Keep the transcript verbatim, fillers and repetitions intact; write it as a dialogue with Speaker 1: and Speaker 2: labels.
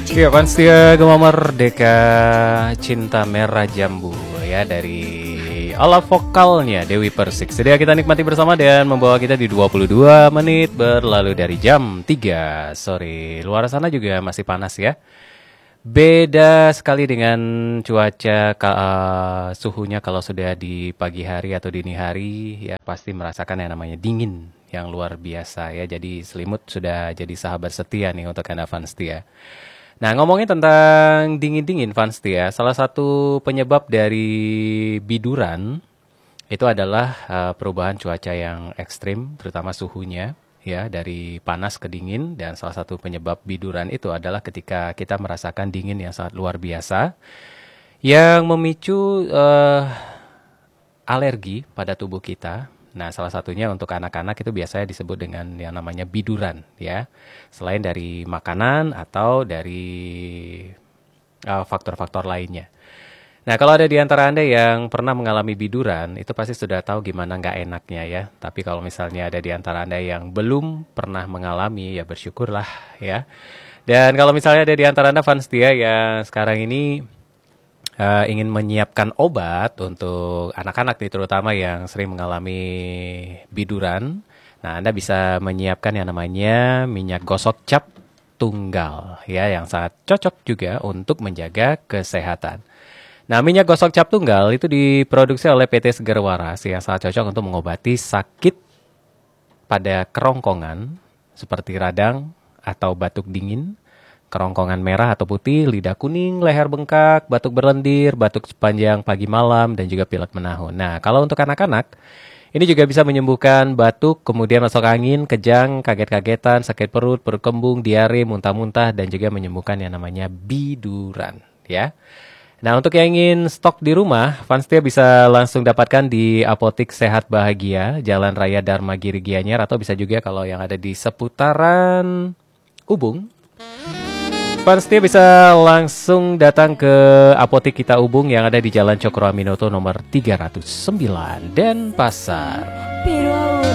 Speaker 1: Iya, Vanstia Gema Merdeka Cinta Merah Jambu ya, dari ala vokalnya Dewi Persik. Sedia kita nikmati bersama dan membawa kita di dua puluh dua menit berlalu dari jam tiga sore. Luar sana juga masih panas ya. Beda sekali dengan cuaca uh, suhunya kalau sudah di pagi hari atau dini hari ya, pasti merasakan yang namanya dingin yang luar biasa ya. Jadi selimut sudah jadi sahabat setia nih untuk Anda Vanstia. Nah, ngomongin tentang dingin-dingin Vanstia, salah satu penyebab dari biduran itu adalah uh, perubahan cuaca yang ekstrim, terutama suhunya ya, dari panas ke dingin. Dan salah satu penyebab biduran itu adalah ketika kita merasakan dingin yang sangat luar biasa yang memicu uh, alergi pada tubuh kita. Nah, salah satunya untuk anak-anak itu biasanya disebut dengan yang namanya biduran ya. Selain dari makanan atau dari uh, faktor-faktor lainnya. Nah, kalau ada di antara Anda yang pernah mengalami biduran, itu pasti sudah tahu gimana nggak enaknya ya. Tapi kalau misalnya ada di antara Anda yang belum pernah mengalami, ya bersyukurlah ya. Dan kalau misalnya ada di antara Anda Vanstia yang sekarang ini Uh, ingin menyiapkan obat untuk anak-anak nih, terutama yang sering mengalami biduran. Nah, Anda bisa menyiapkan yang namanya minyak gosok cap tunggal ya, yang sangat cocok juga untuk menjaga kesehatan. Nah, minyak gosok cap tunggal itu diproduksi oleh P T Seger Waras yang sangat cocok untuk mengobati sakit pada kerongkongan seperti radang atau batuk dingin, kerongkongan merah atau putih, lidah kuning, leher bengkak, batuk berlendir, batuk sepanjang pagi malam, dan juga pilek menahun. Nah, kalau untuk anak-anak, ini juga bisa menyembuhkan batuk, kemudian masuk angin, kejang, kaget-kagetan, sakit perut, perut kembung, diare, muntah-muntah, dan juga menyembuhkan yang namanya biduran. Ya. Nah, untuk yang ingin stok di rumah, Vanstia bisa langsung dapatkan di Apotik Sehat Bahagia, Jalan Raya Dharma Giri Gianyar, atau bisa juga kalau yang ada di seputaran Ubung, Vanstia bisa langsung datang ke Apotik Kita Ubung yang ada di Jalan Cokro Aminoto nomor tiga ratus sembilan Denpasar.